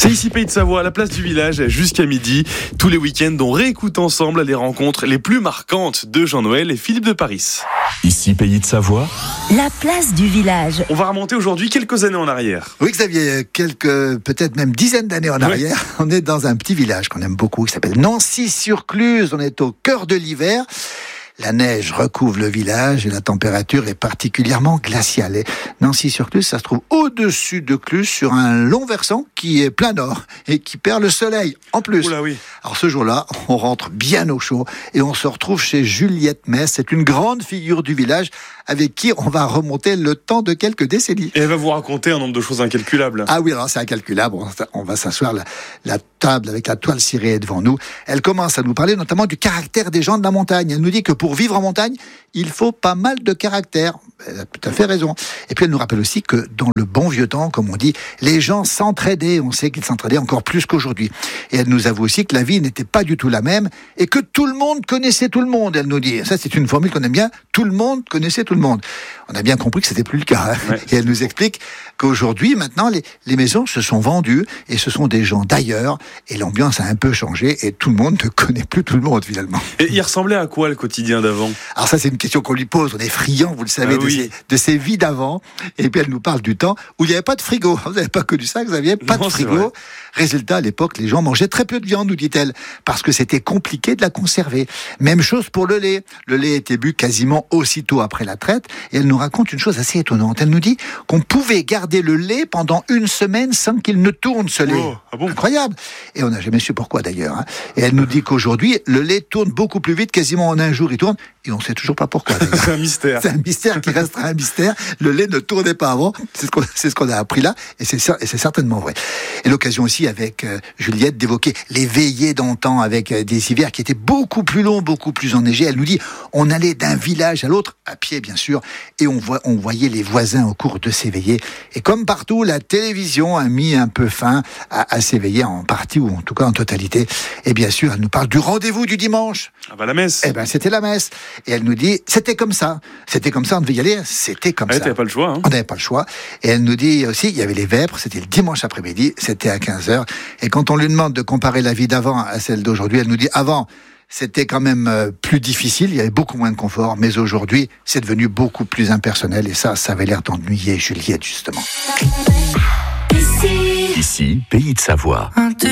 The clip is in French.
C'est ici Pays de Savoie, à la place du village, jusqu'à midi. Tous les week-ends, on réécoute ensemble les rencontres les plus marquantes de Jean-Noël et Philippe de Paris. Ici Pays de Savoie, la place du village. On va remonter aujourd'hui quelques années en arrière. Oui Xavier, peut-être même dizaines d'années en arrière, on est dans un petit village qu'on aime beaucoup, qui s'appelle Nancy-sur-Cluse. On est au cœur de l'hiver. La neige recouvre le village et la température est particulièrement glaciale. Et Nancy-sur-Cluse, ça se trouve au-dessus de Cluse, sur un long versant qui est plein nord et qui perd le soleil en plus. Oula, oui. Alors ce jour-là, on rentre bien au chaud et on se retrouve chez Juliette Mess. C'est une grande figure du village avec qui on va remonter le temps de quelques décennies. Et elle va vous raconter un nombre de choses incalculables. Ah oui, alors c'est incalculable. On va s'asseoir, la table avec la toile cirée est devant nous. Elle commence à nous parler notamment du caractère des gens de la montagne. Elle nous dit que pour vivre en montagne, il faut pas mal de caractère. Elle a tout à fait raison. Et puis elle nous rappelle aussi que dans le bon vieux temps, comme on dit, les gens s'entraidaient. On sait qu'ils s'entraidaient encore plus qu'aujourd'hui. Et elle nous avoue aussi que la vie n'était pas du tout la même et que tout le monde connaissait tout le monde. Elle nous dit, ça c'est une formule qu'on aime bien, tout le monde connaissait tout le monde. On a bien compris que c'était plus le cas. Hein. Ouais. Et elle nous explique qu'aujourd'hui, maintenant, les maisons se sont vendues et ce sont des gens d'ailleurs et l'ambiance a un peu changé et tout le monde ne connaît plus tout le monde finalement. Et il ressemblait à quoi le quotidien d'avant ? Alors ça, c'est une question qu'on lui pose. On est friand, vous le savez, de ces vies d'avant. Et puis elle nous parle du temps où il n'y avait pas de frigo. Vous n'avez pas connu ça, Xavier ? Pas de frigo. Résultat, à l'époque, les gens mangeaient très peu de viande, nous dit-elle, parce que c'était compliqué de la conserver. Même chose pour le lait. Le lait était bu quasiment aussitôt après la traite. Et elle nous raconte une chose assez étonnante. Elle nous dit qu'on pouvait garder le lait pendant une semaine sans qu'il ne tourne, ce lait. Oh, ah bon ? Incroyable. Et on n'a jamais su pourquoi d'ailleurs. Hein. Et elle nous dit qu'aujourd'hui, le lait tourne beaucoup plus vite, quasiment en un jour il tourne. Et on ne sait toujours pas pourquoi. C'est un mystère. C'est un mystère qui restera un mystère. Le lait ne tournait pas avant. C'est ce qu'on a appris là. Et c'est certainement vrai. Et l'occasion aussi avec Juliette d'évoquer les veillées d'antan avec des hivers qui étaient beaucoup plus longs, beaucoup plus enneigés. Elle nous dit, on allait d'un village à l'autre, à pied bien sûr, et on voyait les voisins au cours de ces veillées. Et comme partout, la télévision a mis un peu fin à ces veillées en partie ou en tout cas en totalité. Et bien sûr, elle nous parle du rendez-vous du dimanche. Ah bah la messe. Eh ben c'était la messe. Et elle nous dit, c'était comme ça, on devait y aller, c'était comme ça. T'avais pas le choix. Hein. On n'avait pas le choix. Et elle nous dit aussi, il y avait les vêpres, c'était le dimanche après-midi, c'était à 15h. Et quand on lui demande de comparer la vie d'avant à celle d'aujourd'hui, elle nous dit, avant, c'était quand même plus difficile, il y avait beaucoup moins de confort, mais aujourd'hui, c'est devenu beaucoup plus impersonnel. Et ça avait l'air d'ennuyer Juliette, justement. ici Pays de Savoie.